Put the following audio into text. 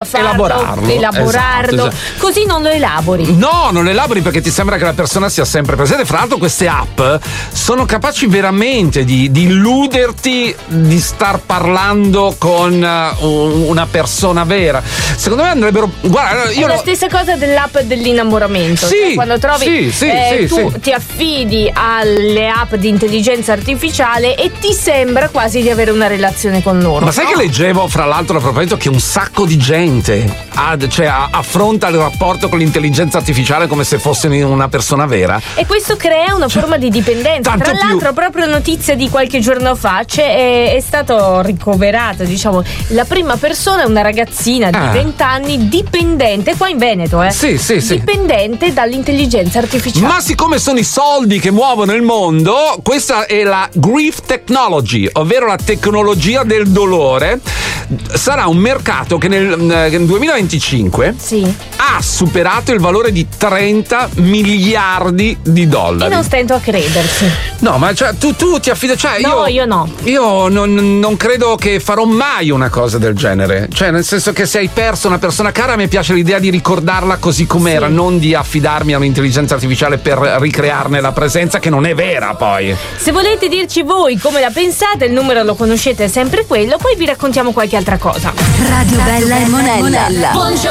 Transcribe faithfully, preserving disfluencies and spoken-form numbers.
farlo, elaborarlo, elaborarlo. esatto, esatto. Così non lo elabori. No, non lo elabori perché ti sembra che la persona sia sempre presente. Fra l'altro queste app sono capaci veramente di, di illuderti di star parlando con uh, una persona vera. Secondo me andrebbero, guarda, io è la lo... stessa cosa dell'app dell'innamoramento. Sì, cioè, quando trovi sì, sì, eh, sì, tu sì. ti affidi alle app di intelligenza artificiale e ti sembra quasi di avere una relazione con loro. Ma sai no? che leggevo fra l'altro a proposito che un sacco di gente ha, cioè, a- affronta il rapporto con l'intelligenza artificiale come se fosse una persona vera? E questo crea una Cioè, forma di dipendenza. tanto Tra più- l'altro, proprio notizia di qualche giorno fa, c'è, è, è stato ricoverato, diciamo, la prima persona, una ragazzina di Ah. venti anni, dipendente, qua in Veneto, eh? Sì, sì, sì. Dipendente dall'intelligenza artificiale. Ma siccome sono i soldi che muovono il mondo, questa è la grief technology, ovvero la tecnologia del dolore. Sarà un mercato che nel, nel duemilaventicinque Sì. ha superato il valore di trenta miliardi di E dollari. non stento a crederci. No, ma cioè, tu, tu ti affidi, cioè No, io, io no. Io non, non credo che farò mai una cosa del genere. Cioè, nel senso che se hai perso una persona cara, a me piace l'idea di ricordarla così com'era, Sì. non di affidarmi a un'intelligenza artificiale per ricrearne la presenza che non è vera poi. Se volete dirci voi come la pensate, il numero lo conoscete, è sempre quello, poi vi raccontiamo qualche altra cosa. Radio Bella e Monella.